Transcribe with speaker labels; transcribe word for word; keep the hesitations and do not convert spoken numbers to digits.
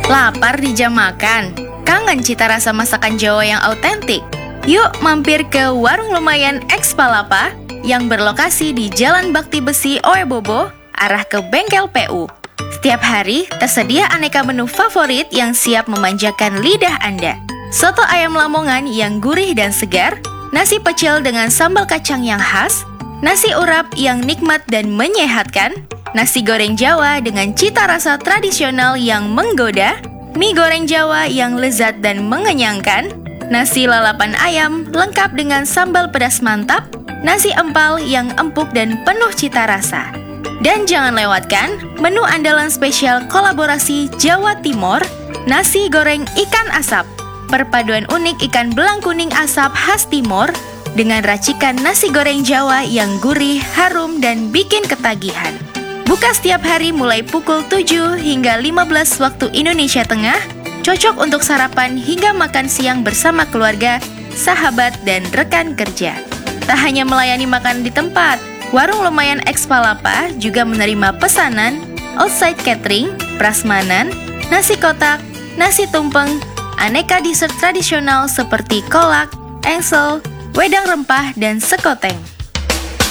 Speaker 1: Lapar di jam makan? Kangen cita rasa masakan Jawa yang autentik? Yuk mampir ke Warung Lumayan Eks Palapa yang berlokasi di Jalan Bakti Besi Oebobo, arah ke Bengkel P U. Setiap hari tersedia aneka menu favorit yang siap memanjakan lidah Anda. Soto ayam Lamongan yang gurih dan segar, nasi pecel dengan sambal kacang yang khas, nasi urap yang nikmat dan menyehatkan, nasi goreng Jawa dengan cita rasa tradisional yang menggoda, mie goreng Jawa yang lezat dan mengenyangkan, nasi lalapan ayam lengkap dengan sambal pedas mantap, nasi empal yang empuk dan penuh cita rasa. Dan jangan lewatkan menu andalan spesial kolaborasi Jawa Timur, nasi goreng ikan asap. Perpaduan unik ikan belang kuning asap khas Timur dengan racikan nasi goreng Jawa yang gurih, harum, dan bikin ketagihan. Buka setiap hari mulai pukul tujuh hingga lima belas waktu Indonesia Tengah, cocok untuk sarapan hingga makan siang bersama keluarga, sahabat, dan rekan kerja. Tak hanya melayani makan di tempat, Warung Lumayan Eks Palapa juga menerima pesanan, outside catering, prasmanan, nasi kotak, nasi tumpeng, aneka dessert tradisional seperti kolak, engsel, wedang rempah, dan sekoteng.